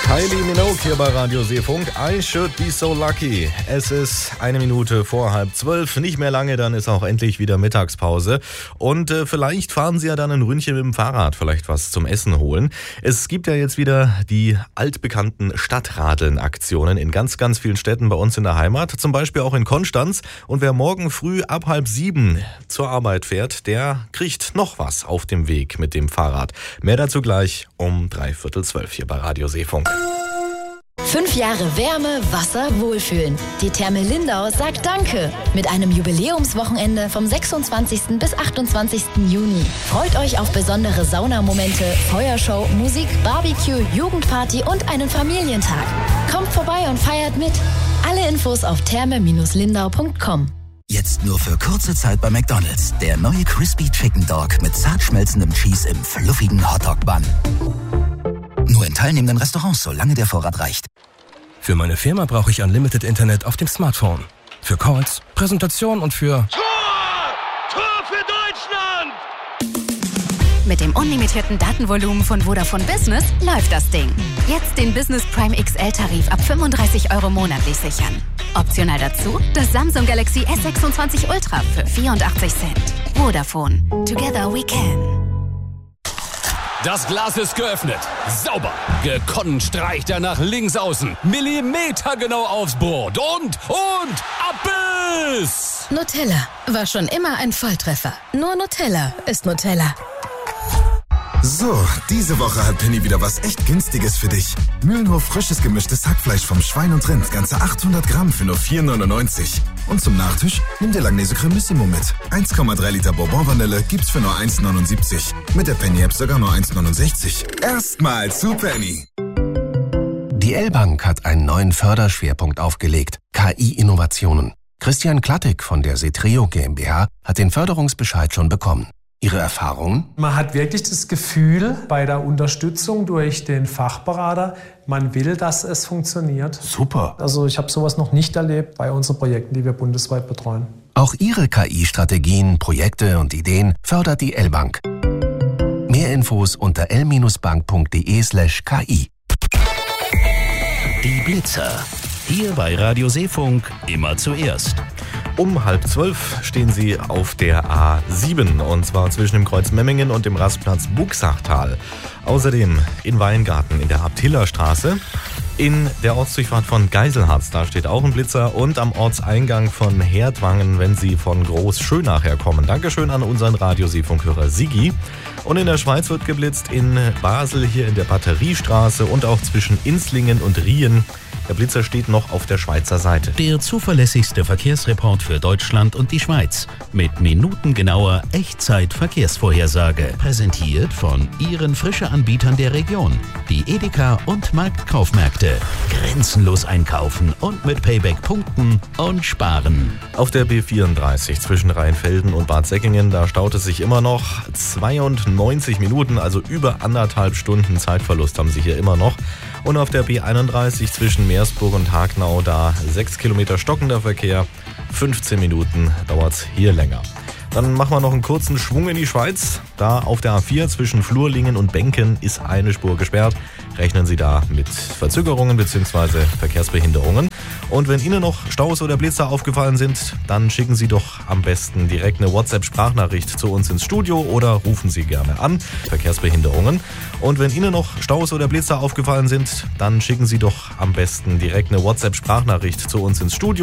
Kylie Minogue hier bei Radio Seefunk. I should be so lucky. Es ist 1 Minute vor 11:30. Nicht mehr lange, dann ist auch endlich wieder Mittagspause. Und vielleicht fahren Sie ja dann ein Ründchen mit dem Fahrrad, vielleicht was zum Essen holen. Es gibt ja jetzt wieder die altbekannten Stadtradeln-Aktionen in ganz, ganz vielen Städten bei uns in der Heimat. Zum Beispiel auch in Konstanz. Und wer morgen früh ab 6:30 zur Arbeit fährt, der kriegt noch was auf dem Weg mit dem Fahrrad. Mehr dazu gleich um 11:45 hier bei Radio Seefunk. 5 Jahre Wärme, Wasser, Wohlfühlen. Die Therme Lindau sagt Danke mit einem Jubiläumswochenende vom 26. bis 28. Juni. Freut euch auf besondere Saunamomente, Feuershow, Musik, Barbecue, Jugendparty und einen Familientag. Kommt vorbei und feiert mit. Alle Infos auf therme-lindau.com. Jetzt nur für kurze Zeit bei McDonald's. Der neue Crispy Chicken Dog mit zart schmelzendem Cheese im fluffigen Hotdog-Bun. Nur in teilnehmenden Restaurants, solange der Vorrat reicht. Für meine Firma brauche ich Unlimited Internet auf dem Smartphone. Für Calls, Präsentation und für... Tor für Deutschland! Mit dem unlimitierten Datenvolumen von Vodafone Business läuft das Ding. Jetzt den Business Prime XL-Tarif ab 35 € monatlich sichern. Optional dazu das Samsung Galaxy S26 Ultra für 84 Cent. Vodafone. Together we can. Das Glas ist geöffnet. Sauber. Gekonnt streicht er nach links außen. Millimetergenau aufs Brot. Und Abbiss! Nutella war schon immer ein Volltreffer. Nur Nutella ist Nutella. So, diese Woche hat Penny wieder was echt Günstiges für dich. Mühlenhof frisches gemischtes Hackfleisch vom Schwein und Rind, ganze 800 Gramm für nur 4,99. Und zum Nachtisch nimm dir Langnese Cremissimo mit. 1,3 Liter Bourbon-Vanille gibt's für nur 1,79. Mit der Penny-App sogar nur 1,69. Erstmal zu Penny. Die L-Bank hat einen neuen Förderschwerpunkt aufgelegt. KI-Innovationen. Christian Klattig von der Setreo GmbH hat den Förderungsbescheid schon bekommen. Ihre Erfahrungen? Man hat wirklich das Gefühl bei der Unterstützung durch den Fachberater, man will, dass es funktioniert. Super. Also ich habe sowas noch nicht erlebt bei unseren Projekten, die wir bundesweit betreuen. Auch Ihre KI-Strategien, Projekte und Ideen fördert die L-Bank. Mehr Infos unter l-bank.de/ki. Die Blitzer. Hier bei Radio Seefunk immer zuerst. Um 11:30 stehen Sie auf der A7 und zwar zwischen dem Kreuz Memmingen und dem Rastplatz Buxachtal. Außerdem in Weingarten in der Abtillerstraße. In der Ortsdurchfahrt von Geiselharz, da steht auch ein Blitzer und am Ortseingang von Herdwangen, wenn Sie von Groß-Schönach herkommen. Dankeschön an unseren Radio-Seefunkhörer Sigi. Und in der Schweiz wird geblitzt in Basel, hier in der Batteriestraße und auch zwischen Inslingen und Rien. Der Blitzer steht noch auf der Schweizer Seite. Der zuverlässigste Verkehrsreport für Deutschland und die Schweiz. Mit minutengenauer Echtzeit-Verkehrsvorhersage. Präsentiert von Ihren Frische-Anbietern der Region. Die Edeka und Marktkaufmärkte. Grenzenlos einkaufen und mit Payback punkten und sparen. Auf der B34 zwischen Rheinfelden und Bad Säckingen, da staut es sich immer noch. 92 Minuten, also über 1,5 Stunden Zeitverlust haben Sie hier immer noch. Und auf der B31 zwischen Meersburg und Hagnau, da 6 Kilometer stockender Verkehr. 15 Minuten dauert es hier länger. Dann machen wir noch einen kurzen Schwung in die Schweiz. Da auf der A4 zwischen Flurlingen und Benken ist eine Spur gesperrt. Rechnen Sie da mit Verzögerungen bzw. Verkehrsbehinderungen. Und wenn Ihnen noch Staus oder Blitzer aufgefallen sind, dann schicken Sie doch am besten direkt eine WhatsApp-Sprachnachricht zu uns ins Studio oder rufen Sie gerne an. Verkehrsbehinderungen. Und wenn Ihnen noch Staus oder Blitzer aufgefallen sind, dann schicken Sie doch am besten direkt eine WhatsApp-Sprachnachricht zu uns ins Studio.